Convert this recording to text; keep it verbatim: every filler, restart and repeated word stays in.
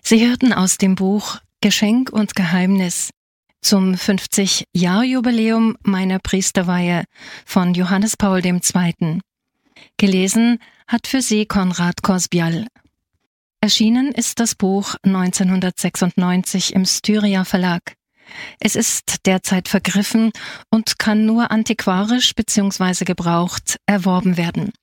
Sie hörten aus dem Buch Geschenk und Geheimnis zum fünfzig-Jahr-Jubiläum meiner Priesterweihe von Johannes Paul der Zweite. Gelesen hat für Sie Konrad Kosbial. Erschienen ist das Buch neunzehnhundertsechsundneunzig im Styria Verlag. Es ist derzeit vergriffen und kann nur antiquarisch bzw. gebraucht erworben werden.